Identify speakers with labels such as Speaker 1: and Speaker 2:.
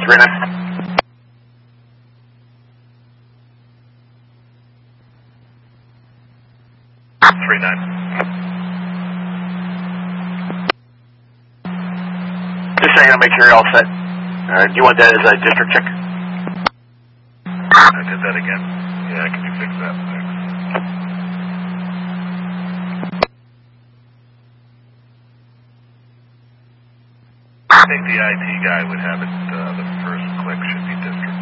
Speaker 1: 39. Just saying, I'll make sure you're all set. Do you want that as a district check?
Speaker 2: I did that again. Yeah, can you fix that? Thanks. I think the IT guy would have it, the first click should be district.